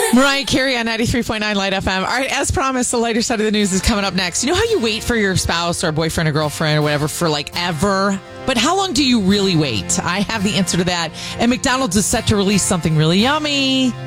Mariah Carey on 93.9 Light FM. All right, as promised, the lighter side of the news is coming up next. You know how you wait for your spouse or boyfriend or girlfriend or whatever for like ever? But how long do you really wait? I have the answer to that. And McDonald's is set to release something really yummy.